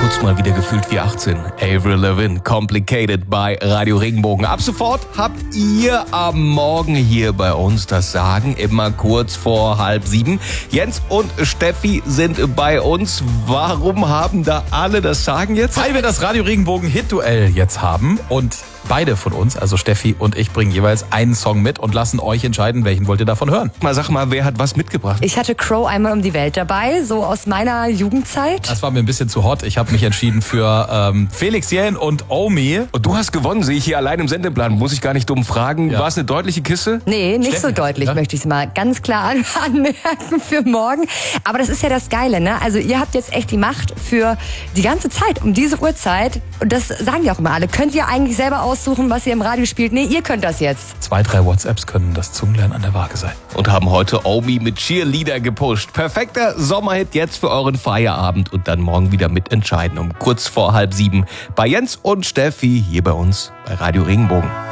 kurz mal wieder gefühlt wie 18. Avril Lavigne, Complicated bei Radio Regenbogen. Ab sofort habt ihr am Morgen hier bei uns das Sagen, immer kurz vor 6:30. Jens und Steffi sind bei uns. Warum haben da alle das Sagen jetzt? Weil wir das Radio Regenbogen Hit-Duell jetzt haben und beide von uns, also Steffi und ich, bringen jeweils einen Song mit und lassen euch entscheiden, welchen wollt ihr davon hören. Sag mal, wer hat was mitgebracht? Ich hatte Crow einmal um die Welt dabei, so aus meiner Jugendzeit. Das war mir ein bisschen zu hot. Ich habe mich entschieden für Felix Jähn und Omi. Und du hast gewonnen, sehe ich hier allein im Sendeplan. Muss ich gar nicht dumm fragen. Ja. War es eine deutliche Kiste? Nee, nicht Steffi, so deutlich, ja? möchte ich es mal ganz klar anmerken für morgen. Aber das ist ja das Geile, ne? Also ihr habt jetzt echt die Macht für die ganze Zeit, um diese Uhrzeit. Und das sagen ja auch immer alle. Könnt ihr eigentlich selber aussuchen, was ihr im Radio spielt? Nee, ihr könnt das jetzt. 2, 3 WhatsApps können das Zungenlernen an der Waage sein. Und haben heute Omi mit Cheerleader gepusht. Perfekter Sommerhit jetzt für euren Feierabend und dann morgen wieder mitentscheiden um kurz vor 6:30 bei Jens und Steffi hier bei uns bei Radio Regenbogen.